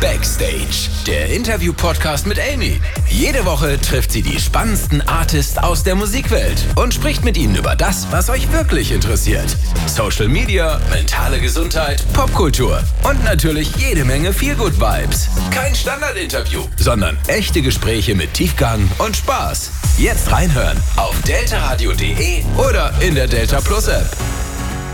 Backstage, der Interview-Podcast mit Amy. Jede Woche trifft sie die spannendsten Artists aus der Musikwelt und spricht mit ihnen über das, was euch wirklich interessiert. Social Media, mentale Gesundheit, Popkultur und natürlich jede Menge Feel-Good-Vibes. Kein Standardinterview, sondern echte Gespräche mit Tiefgang und Spaß. Jetzt reinhören auf deltaradio.de oder in der Delta Plus App.